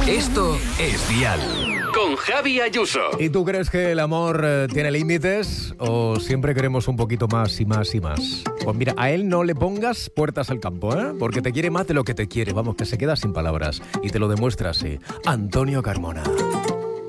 Esto es Dial. Con Javi Ayuso. ¿Y tú crees que el amor tiene límites o siempre queremos un poquito más y más y más? Pues mira, a él no le pongas puertas al campo, ¿eh? Porque te quiere más de lo que te quiere. Vamos, que se queda sin palabras. Y te lo demuestra así. Antonio Carmona.